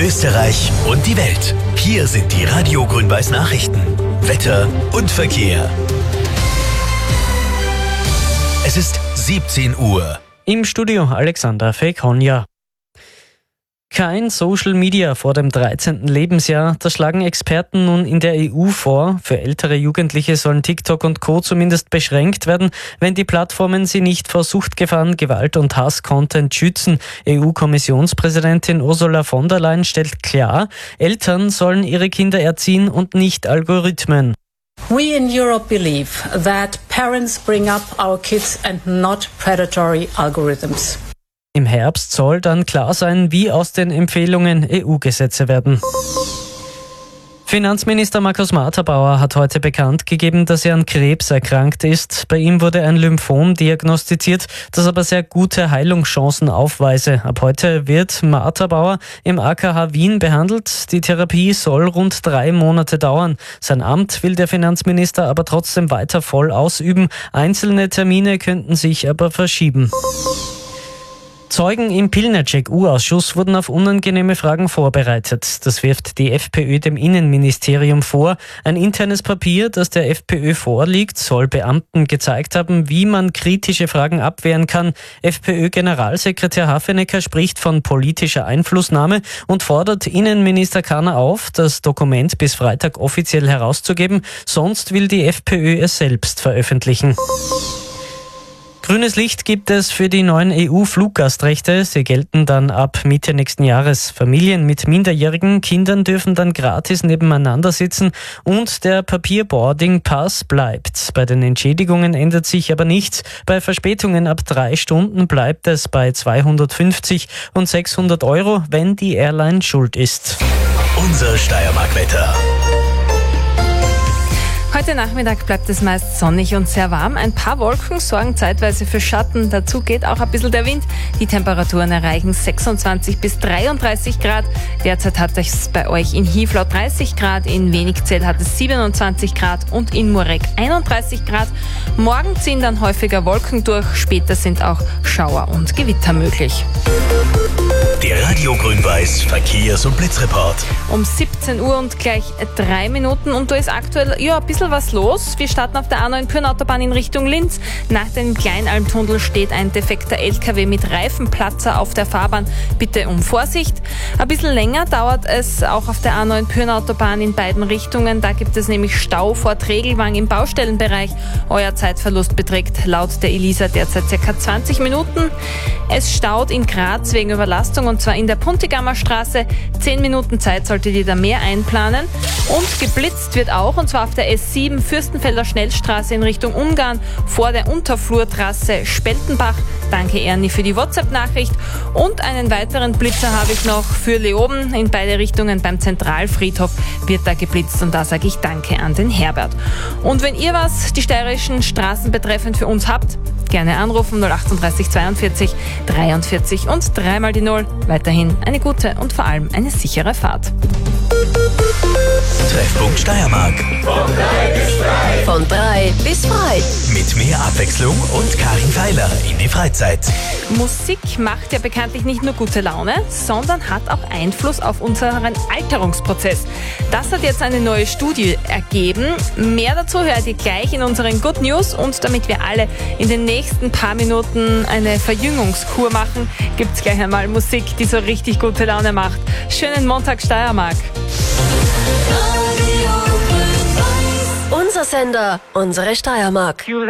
Österreich und die Welt. Hier sind die Radio Grün-Weiß Nachrichten. Wetter und Verkehr. Es ist 17 Uhr. Im Studio Alexander Fekonja. Kein Social Media vor dem 13. Lebensjahr, das schlagen Experten nun in der EU vor. Für ältere Jugendliche sollen TikTok und Co. zumindest beschränkt werden, wenn die Plattformen sie nicht vor Suchtgefahren, Gewalt und Hass-Content schützen. EU-Kommissionspräsidentin Ursula von der Leyen stellt klar, Eltern sollen ihre Kinder erziehen und nicht Algorithmen. We in Europe believe that parents bring up our kids and not predatory algorithms. Im Herbst soll dann klar sein, wie aus den Empfehlungen EU-Gesetze werden. Finanzminister Markus Marterbauer hat heute bekannt gegeben, dass er an Krebs erkrankt ist. Bei ihm wurde ein Lymphom diagnostiziert, das aber sehr gute Heilungschancen aufweise. Ab heute wird Marterbauer im AKH Wien behandelt. Die Therapie soll rund 3 Monate dauern. Sein Amt will der Finanzminister aber trotzdem weiter voll ausüben. Einzelne Termine könnten sich aber verschieben. Zeugen im Pilnacek-U-Ausschuss wurden auf unangenehme Fragen vorbereitet. Das wirft die FPÖ dem Innenministerium vor. Ein internes Papier, das der FPÖ vorliegt, soll Beamten gezeigt haben, wie man kritische Fragen abwehren kann. FPÖ-Generalsekretär Hafenecker spricht von politischer Einflussnahme und fordert Innenminister Kahner auf, das Dokument bis Freitag offiziell herauszugeben. Sonst will die FPÖ es selbst veröffentlichen. Grünes Licht gibt es für die neuen EU-Fluggastrechte. Sie gelten dann ab Mitte nächsten Jahres. Familien mit minderjährigen Kindern dürfen dann gratis nebeneinander sitzen und der Papierboarding-Pass bleibt. Bei den Entschädigungen ändert sich aber nichts. Bei Verspätungen ab 3 Stunden bleibt es bei 250 und 600 Euro, wenn die Airline schuld ist. Unser Steiermark-Wetter. Heute Nachmittag bleibt es meist sonnig und sehr warm. Ein paar Wolken sorgen zeitweise für Schatten. Dazu geht auch ein bisschen der Wind. Die Temperaturen erreichen 26 bis 33 Grad. Derzeit hat es bei euch in Hieflau 30 Grad, in Wenigzell hat es 27 Grad und in Murek 31 Grad. Morgen ziehen dann häufiger Wolken durch. Später sind auch Schauer und Gewitter möglich. Der Radio Grün-Weiß Verkehrs- und Blitzreport. Um 17 Uhr und gleich 3 Minuten und da ist aktuell ein bisschen was los. Wir starten auf der A9 Pyrnautobahn in Richtung Linz. Nach dem Kleinalmtunnel steht ein defekter LKW mit Reifenplatzer auf der Fahrbahn. Bitte um Vorsicht. Ein bisschen länger dauert es auch auf der A9 Pyrnautobahn in beiden Richtungen. Da gibt es nämlich Stau vor Tregelwang im Baustellenbereich. Euer Zeitverlust beträgt laut der Elisa derzeit ca. 20 Minuten. Es staut in Graz wegen Überlastung und zwar in der Puntigammer Straße. 10 Minuten Zeit solltet ihr da mehr einplanen. Und geblitzt wird auch, und zwar auf der S7 Fürstenfelder Schnellstraße in Richtung Ungarn vor der Unterflurtrasse Speltenbach. Danke Ernie für die WhatsApp-Nachricht. Und einen weiteren Blitzer habe ich noch für Leoben. In beide Richtungen beim Zentralfriedhof wird da geblitzt und da sage ich Danke an den Herbert. Und wenn ihr was die steirischen Straßen betreffend für uns habt, gerne anrufen 038 42 43 und 3 mal die 0. Weiterhin eine gute und vor allem eine sichere Fahrt. Treffpunkt Steiermark. Von 3 bis frei. Mit mehr Abwechslung und Karin Feiler in die Freizeit. Musik macht ja bekanntlich nicht nur gute Laune, sondern hat auch Einfluss auf unseren Alterungsprozess. Das hat jetzt eine neue Studie ergeben. Mehr dazu hört ihr gleich in unseren Good News. Und damit wir alle in den nächsten paar Minuten eine Verjüngungskur machen, gibt's gleich einmal Musik, die so richtig gute Laune macht. Schönen Montag Steiermark. Unser Sender, unsere Steiermark.